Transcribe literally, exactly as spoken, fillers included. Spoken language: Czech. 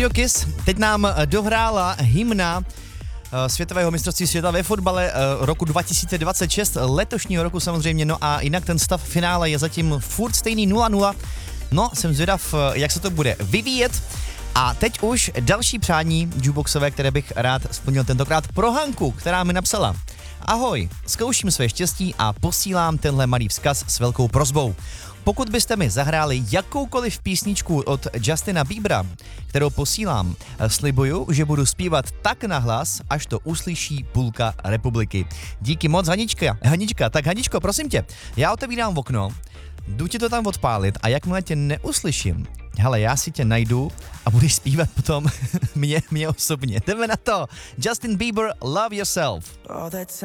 Kiss teď nám dohrála hymna světového mistrovství světa ve fotbale roku dva tisíce dvacet šest, letošního roku samozřejmě, no a jinak ten stav finále je zatím furt stejný nula nula. No, jsem zvědav, jak se to bude vyvíjet. A teď už další přání jukeboxové, které bych rád splnil tentokrát pro Hanku, která mi napsala: Ahoj, zkouším své štěstí a posílám tenhle malý vzkaz s velkou prosbou. Pokud byste mi zahráli jakoukoliv písničku od Justina Biebera, kterou posílám, slibuju, že budu zpívat tak nahlas, až to uslyší půlka republiky. Díky moc, Hanička. Hanička, tak Haničko, prosím tě, já otevírám okno, jdu ti to tam odpálit a jakmile tě neuslyším, hele, já si tě najdu a budeš zpívat potom mě, mě osobně. Jdeme na to. Justin Bieber, Love Yourself.